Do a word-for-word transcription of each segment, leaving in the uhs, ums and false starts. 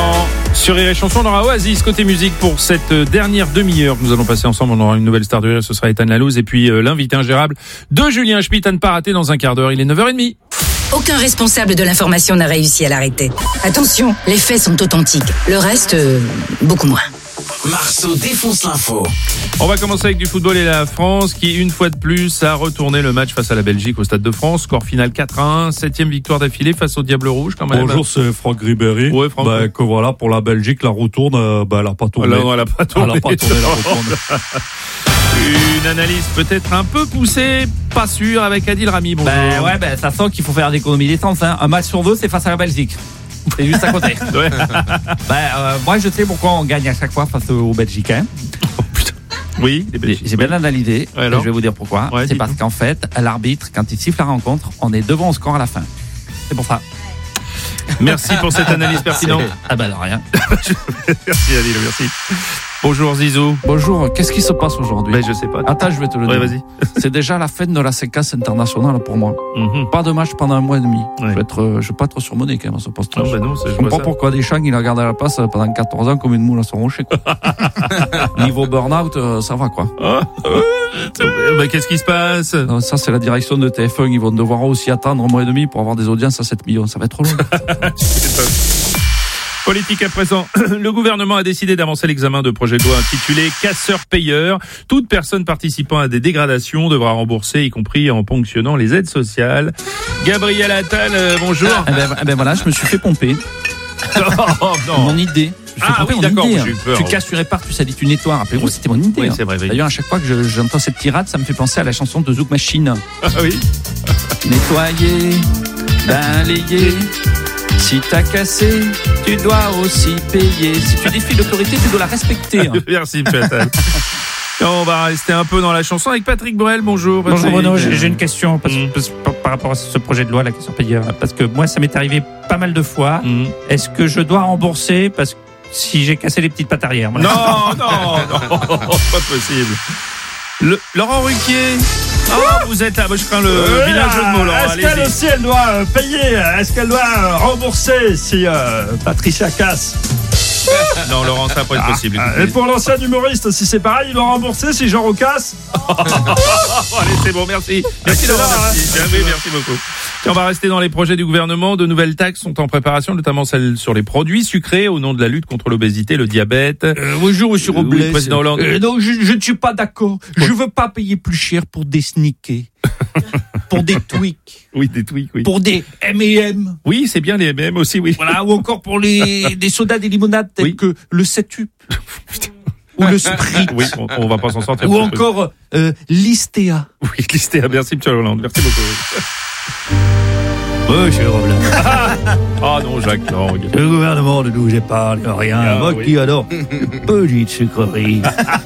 maintenant, sur Rire et Chanson, on aura Oasis côté musique pour cette dernière demi-heure que nous allons passer ensemble. On aura une nouvelle star de rire, ce sera Ethan Lalouz. Et puis euh, l'invité ingérable de Julien Schmitt à ne pas rater dans un quart d'heure. Il est neuf heures trente. Aucun responsable de l'information n'a réussi à l'arrêter. Attention, les faits sont authentiques. Le reste, euh, beaucoup moins. Marceau défonce l'info. On va commencer avec du football et la France qui, une fois de plus, a retourné le match face à la Belgique au Stade de France. Score final quatre à un, septième victoire d'affilée face au Diable Rouge quand même. Bonjour, c'est Franck Ribéry. Ouais, Franck. Bah, que voilà, pour la Belgique, la retourne, euh, bah, elle a pas tourné. Non, elle a pas tourné. Elle a pas tourné, la retourne. Une analyse peut-être un peu poussée, pas sûre, avec Adil Rami. Bonjour. Ben ouais, ben ça sent qu'il faut faire d'économie d'essence. Hein. Un match sur deux, c'est face à la Belgique. C'est juste à côté. Ouais. Ben, euh, moi, je sais pourquoi on gagne à chaque fois face aux Belgicains. Oh, putain. Oui, les Belgiques. J'ai bien analysé. Ouais, alors je vais vous dire pourquoi. Ouais, c'est parce qu'en fait, à l'arbitre, quand il siffle la rencontre, on est devant au score à la fin. C'est pour ça. Merci pour cette analyse pertinente. Ah ben de rien. Merci Adil, merci. Bonjour Zizou. Bonjour, qu'est-ce qui se passe aujourd'hui? Ben je sais pas. Attends, je vais te le Ouais, dire. vas-y. C'est déjà la fin de la séquence internationale pour moi. Mm-hmm. Pas de match pendant un mois et demi. Ouais. Je vais être, euh, je vais pas être surmené quand même à ce poste-là. Non, ben non, c'est- Je je comprends vois ça. pourquoi Deschamps il a gardé la place pendant quatorze ans comme une moule à son rocher. Quoi. Niveau burn-out, euh, ça va quoi. Ah, euh, ben, qu'est-ce qui se passe? Non, ça c'est la direction de T F un. Ils vont devoir aussi attendre un mois et demi pour avoir des audiences à sept millions. Ça va être trop long. Politique à présent. Le gouvernement a décidé d'avancer l'examen de projet de loi intitulé Casseurs-payeurs. Toute personne participant à des dégradations devra rembourser, y compris en ponctionnant les aides sociales. Gabriel Attal, euh, bonjour. Eh ben, eh ben voilà, je me suis fait pomper. Oh, non. Mon idée. Je me suis Ah pompé oui, mon d'accord, idée. j'ai eu peur. Tu casses, tu répares, tu salies, tu nettoies. Rappelez-vous, c'était mon idée. Oui, hein. c'est vrai, oui. D'ailleurs, à chaque fois que je- j'entends cette tirade, ça me fait penser à la chanson de Zouk Machine. Ah oui. Nettoyer, balayer. Si t'as cassé, tu dois aussi payer. Si tu défies l'autorité, tu dois la respecter. hein. Merci, M. Attal. On va rester un peu dans la chanson avec Patrick Borel. Bonjour. Patrick. Bonjour Bruno, j'ai j'ai une question parce, Mm. parce- par, par rapport à ce projet de loi, la question payeur. Parce que moi, ça m'est arrivé pas mal de fois. Mm. Est-ce que je dois rembourser parce que si j'ai cassé les petites pattes arrière? Voilà. Non, non, non, pas possible. Le, Laurent Ruquier. Oh, vous êtes là. Moi, je crains le Euh, vilain jeu de mots, Laurent. Est-ce qu'elle Allez-y. aussi, elle doit euh, payer? Est-ce qu'elle doit euh, rembourser si euh, Patricia casse? Non, Laurent, ça va pas être possible. Ah, et pour l'ancien humoriste, si c'est pareil, il doit rembourser si Jean casse? Oh, allez, c'est bon, merci. Merci, Laurent. Merci. Bien, oui, merci beaucoup. Et on va rester dans les projets du gouvernement. De nouvelles taxes sont en préparation, notamment celles sur les produits sucrés au nom de la lutte contre l'obésité, le diabète. Euh, bonjour, monsieur Euh, oui, Robles. président Hollande. Euh, non, je, je ne suis pas d'accord. Je veux pas payer plus cher pour des sneakers, pour des tweaks, Oui, des tweaks, oui. pour des M et M, Oui, c'est bien les M M aussi, oui. voilà, ou encore pour les des sodas, des limonades tels Oui. que le sept up ou le Sprite, Oui, on, on va pas s'en sortir. ou encore euh, l'Istea. Oui, listé. Merci, M. Hollande. Merci beaucoup. Monsieur Robles, Ah non, Jacques, non, regarde. le gouvernement ne nous épargne rien. Ah, Moi oui. qui adore les petites sucreries.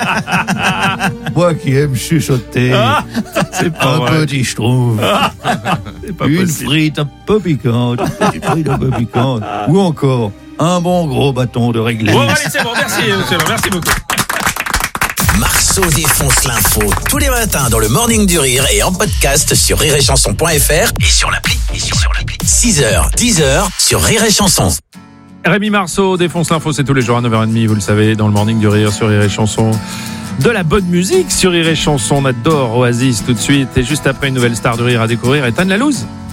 Moi qui aime chuchoter. Ah, c'est pas Un vrai. petit schtroumpf. C'est pas Une possible. frite un peu piquante. Une petite frite un peu piquante. Ou encore un bon gros bâton de réglisse. Bon, allez, c'est bon. Merci, M. Hollande. Merci beaucoup. Marceau défonce l'info tous les matins dans le Morning du Rire et en podcast sur rire et chanson point f r et sur l'appli. Et sur l'appli. six heures, dix heures sur Rire et Chanson. Rémi Marceau défonce l'info, c'est tous les jours à neuf heures trente, vous le savez, dans le Morning du Rire sur Rire et Chanson. De la bonne musique sur Rire et Chanson, on adore Oasis tout de suite. Et juste après, une nouvelle star du rire à découvrir, Ethan Lalouz.